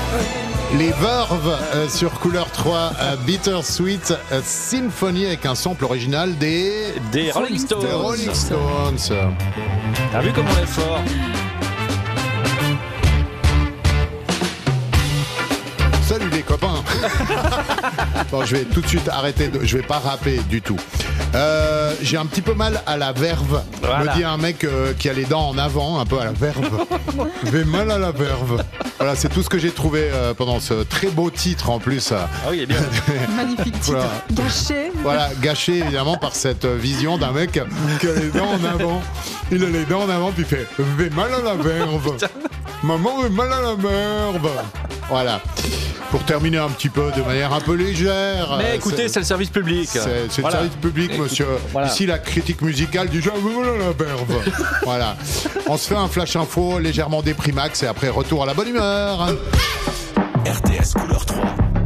Les Verve sur Couleur 3, Bittersweet Symphony avec un sample original des Rolling Stones. Des Rolling Stones. T'as vu comment on est fort? Salut les copains. Bon, je vais tout de suite arrêter, je vais pas rapper du tout. J'ai un petit peu mal à la verve. Voilà. Me dit un mec qui a les dents en avant, un peu à la verve. J'ai mal à la verve. Voilà, c'est tout ce que j'ai trouvé pendant ce très beau titre en plus. Ah oui, il est bien. Magnifique titre. Voilà. Gâché. Voilà, gâché évidemment par cette vision d'un mec qui a les dents en avant. Il a les dents en avant puis il fait j'ai mal à la verve. Maman j'ai mal à la verve. Voilà. Pour terminer un petit peu de manière un peu légère. Mais écoutez, c'est le service public. C'est Voilà. le service public, monsieur. Voilà. Ici, la critique musicale du jeu, voilà la verve. Voilà. On se fait un flash info légèrement déprimax et après retour à la bonne humeur. RTS Couleur 3.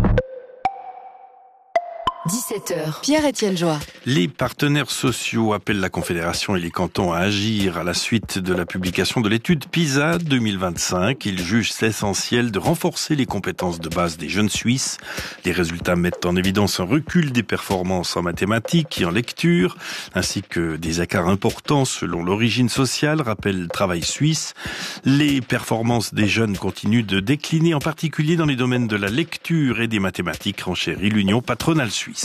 17h. Pierre-Étienne Joie. Les partenaires sociaux appellent la Confédération et les cantons à agir à la suite de la publication de l'étude PISA 2025. Ils jugent essentiel de renforcer les compétences de base des jeunes Suisses. Les résultats mettent en évidence un recul des performances en mathématiques et en lecture, ainsi que des écarts importants selon l'origine sociale, rappelle Travail Suisse. Les performances des jeunes continuent de décliner, en particulier dans les domaines de la lecture et des mathématiques, renchérit l'Union patronale suisse.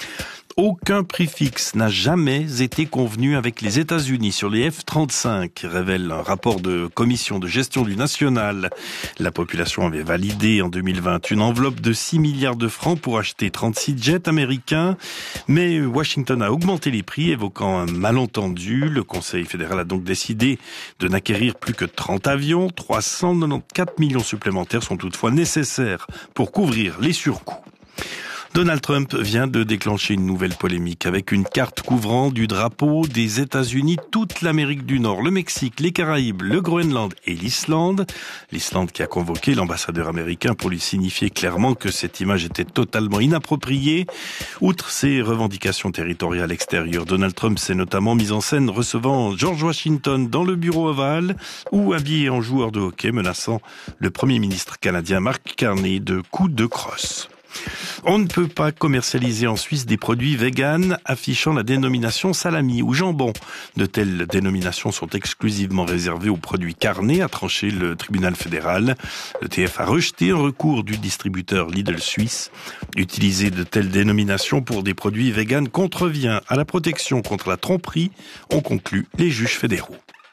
Aucun prix fixe n'a jamais été convenu avec les États-Unis sur les F-35, révèle un rapport de commission de gestion du national. La population avait validé en 2020 une enveloppe de 6 milliards de francs pour acheter 36 jets américains, mais Washington a augmenté les prix, évoquant un malentendu. Le Conseil fédéral a donc décidé de n'acquérir plus que 30 avions. 394 millions supplémentaires sont toutefois nécessaires pour couvrir les surcoûts. Donald Trump vient de déclencher une nouvelle polémique avec une carte couvrant du drapeau des États-Unis toute l'Amérique du Nord, le Mexique, les Caraïbes, le Groenland et l'Islande. L'Islande qui a convoqué l'ambassadeur américain pour lui signifier clairement que cette image était totalement inappropriée. Outre ses revendications territoriales extérieures, Donald Trump s'est notamment mis en scène recevant George Washington dans le bureau ovale ou habillé en joueur de hockey, menaçant le Premier ministre canadien Mark Carney de coups de crosse. On ne peut pas commercialiser en Suisse des produits véganes affichant la dénomination salami ou jambon. De telles dénominations sont exclusivement réservées aux produits carnés, a tranché le tribunal fédéral. Le TF a rejeté un recours du distributeur Lidl suisse. Utiliser de telles dénominations pour des produits véganes contrevient à la protection contre la tromperie, ont conclu les juges fédéraux.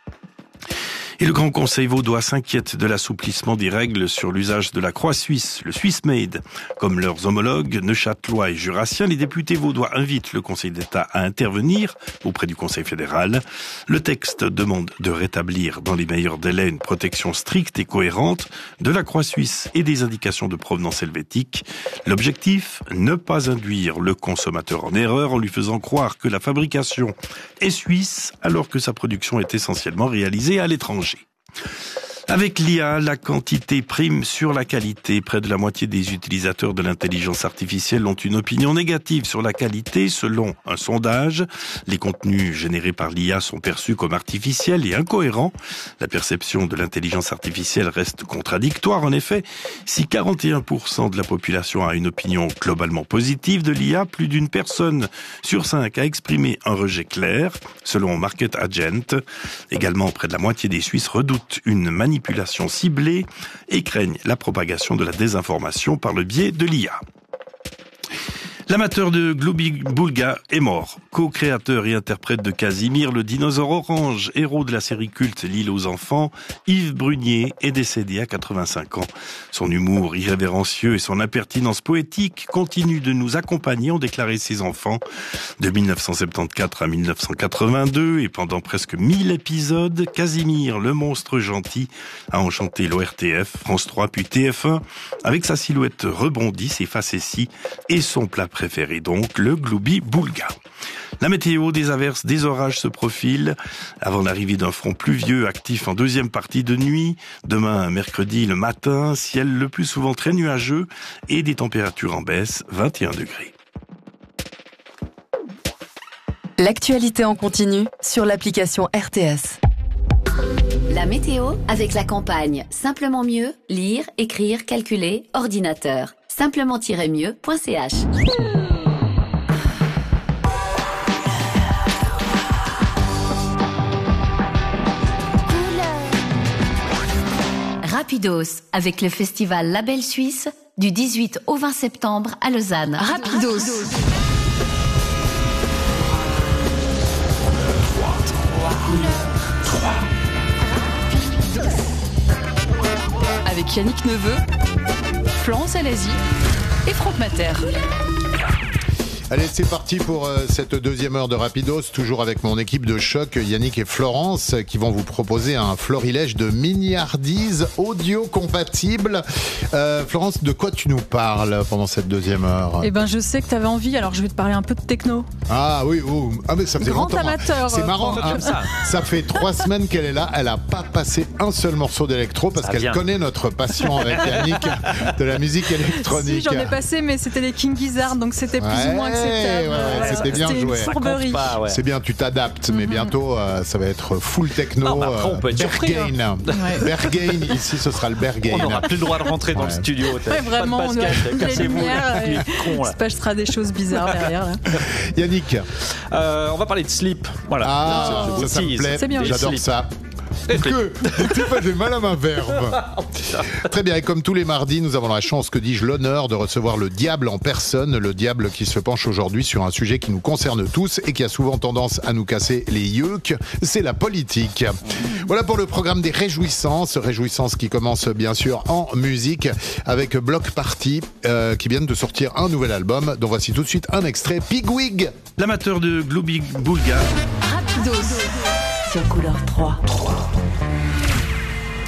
Et le Grand Conseil vaudois s'inquiète de l'assouplissement des règles sur l'usage de la croix suisse, le Swiss Made. Comme leurs homologues neuchâtelois et jurassiens, les députés vaudois invitent le Conseil d'État à intervenir auprès du Conseil fédéral. Le texte demande de rétablir dans les meilleurs délais une protection stricte et cohérente de la croix suisse et des indications de provenance helvétique. L'objectif, ne pas induire le consommateur en erreur en lui faisant croire que la fabrication est suisse alors que sa production est essentiellement réalisée à l'étranger. Avec l'IA, la quantité prime sur la qualité. Près de la moitié des utilisateurs de l'intelligence artificielle ont une opinion négative sur la qualité. Selon un sondage, les contenus générés par l'IA sont perçus comme artificiels et incohérents. La perception de l'intelligence artificielle reste contradictoire. En effet, si 41% de la population a une opinion globalement positive de l'IA, plus d'une personne sur 5 a exprimé un rejet clair, selon Market Agent. Également, près de la moitié des Suisses redoutent une manipulation ciblée et craignent la propagation de la désinformation par le biais de l'IA. L'amateur de Glooby Boulga est mort. Co-créateur et interprète de Casimir, le dinosaure orange, héros de la série culte L'île aux enfants, Yves Brunier est décédé à 85 ans. Son humour irrévérencieux et son impertinence poétique continuent de nous accompagner, ont déclaré ses enfants. De 1974 à 1982 et pendant presque 1000 épisodes, Casimir, le monstre gentil, a enchanté l'ORTF, France 3 puis TF1 avec sa silhouette rebondie, ses facéties et son plat préféré donc, le Glooby Boulga. La météo, des averses, des orages se profilent avant l'arrivée d'un front pluvieux actif en deuxième partie de nuit. Demain, mercredi, le matin, ciel le plus souvent très nuageux et des températures en baisse, 21 degrés. L'actualité en continu sur l'application RTS. La météo avec la campagne Simplement mieux, lire, écrire, calculer, ordinateur. Simplement-mieux.ch. Rapidos avec le festival Label Suisse du 18 au 20 septembre à Lausanne. Rapidos. Avec Yannick Neveu, Florence Alazi et Franck Mater. Allez, c'est parti pour cette deuxième heure de Rapidos, toujours avec mon équipe de choc, Yannick et Florence, qui vont vous proposer un florilège de miniardises audio compatibles. Florence, de quoi tu nous parles pendant cette deuxième heure ? Eh ben, je sais que tu avais envie, alors je vais te parler un peu de techno. Ah oui, mais ça faisait Grand longtemps. amateur. C'est marrant, comme ça. Ça fait 3 semaines qu'elle est là, elle n'a pas passé un seul morceau d'électro parce Ça qu'elle vient. connaît notre passion avec Yannick de la musique électronique. Si, j'en ai passé, mais c'était les King Gizzard, donc c'était plus ou moins acceptable. C'était bien C'était joué. une fourberie. Pas, ouais. C'est bien, tu t'adaptes, mais bientôt ça va être full techno. Non, mais après, on peut être surpris, Berghain. Ouais. Berghain, ici ce sera le Berghain. On n'aura plus le droit de rentrer dans le Ouais. studio. Ouais, vraiment, pas on de doit basket, les cassez-vous. lumières, Il est con, il là. se passera des choses bizarres derrière. Là. Yannick, On va parler de slip. Voilà. Je ça me tease. plaît, C'est bien. j'adore Slip. ça. Et slip. J'ai mal à ma verve. Très bien, et comme tous les mardis, nous avons la chance, que dis-je, l'honneur de recevoir le diable en personne, le diable qui se penche aujourd'hui sur un sujet qui nous concerne tous et qui a souvent tendance à nous casser les yeux, c'est la politique. Voilà pour le programme des réjouissances qui commence bien sûr en musique avec Bloc Party qui viennent de sortir un nouvel album dont voici tout de suite un extrait, Pigwig. L'amateur de Glooby Boulga Rapidos sur Couleur 3.